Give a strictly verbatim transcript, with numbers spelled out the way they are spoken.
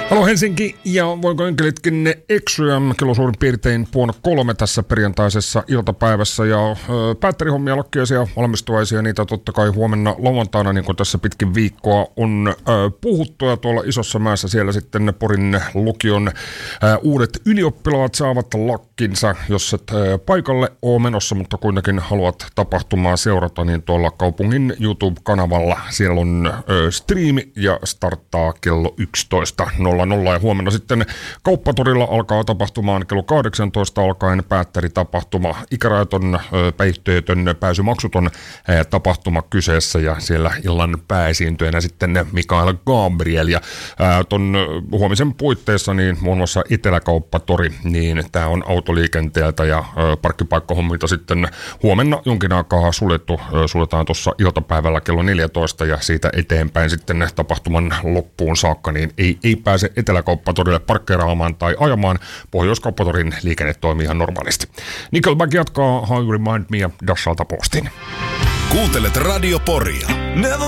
Halo Helsinki, ja voinko enkelitkin eksyä? Kello suurin piirtein puoli kolme tässä perjantaisessa iltapäivässä, ja ö, päättärihommia, lokkiaisia, valmistuvaisia, niitä totta kai huomenna lauantaina, niin kuin tässä pitkin viikkoa on ö, puhuttu, ja tuolla Isossa Mäessä siellä sitten Porin lukion ö, uudet ylioppilaat saavat lakkinsa, jos et ö, paikalle ole menossa, mutta kuitenkin haluat tapahtumaa seurata, niin tuolla kaupungin YouTube-kanavalla siellä on ö, striimi, ja starttaa kello yksitoista nolla nolla, ja huomenna sitten Kauppatorilla alkaa tapahtumaan kello kahdeksantoista alkaen päättäritapahtuma, ikärajaton, päihteetön, pääsymaksuton tapahtuma kyseessä, ja siellä illan pääesiintyjänä sitten Mikael Gabriel, ja ää, ton huomisen puitteissa niin muun muassa Eteläkauppatori, niin tämä on autoliikenteeltä ja ää, parkkipaikkahommilta sitten huomenna jonkin aikaa suljettu, ää, suljetaan tuossa iltapäivällä kello neljätoista, ja siitä eteenpäin sitten tapahtuman loppuun saakka, niin ei, ei pääse Eteläkauppatorille parkkeeraamaan tai ajamaan. Pohjoiskauppatorin liikenne toimii ihan normaalisti. Nickelback jatkaa How You Remind Me ja Dashalta postin. Kuuntelet Radio Poria. Never